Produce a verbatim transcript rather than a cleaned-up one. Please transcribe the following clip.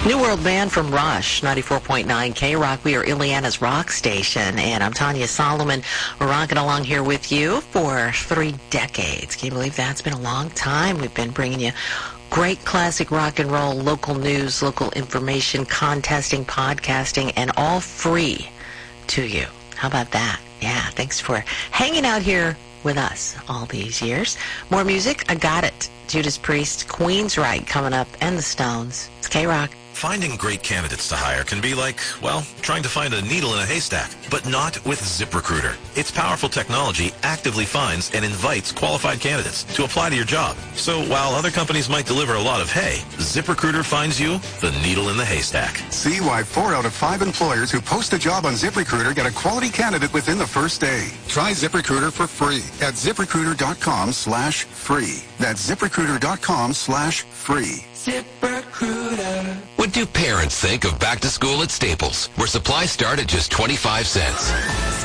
New World Band from Rush, ninety-four point nine K-Rock. We are Ileana's rock station, and I'm Tanya Solomon. We're rocking along here with you for three decades. Can you believe that? It's been a long time. We've been bringing you great classic rock and roll, local news, local information, contesting, podcasting, and all free to you. How about that? Yeah, thanks for hanging out here with us all these years. More music, I got it. Judas Priest, Queensryche coming up, and the Stones. It's K-Rock. Finding great candidates to hire can be like, well, trying to find a needle in a haystack, but not with ZipRecruiter. Its powerful technology actively finds and invites qualified candidates to apply to your job. So while other companies might deliver a lot of hay, ZipRecruiter finds you the needle in the haystack. See why four out of five employers who post a job on ZipRecruiter get a quality candidate within the first day. Try ZipRecruiter for free at ZipRecruiter.com slash free. That's ZipRecruiter.com slash free. ZipRecruiter. What do parents think of back to school at Staples, where supplies start at just twenty-five cents?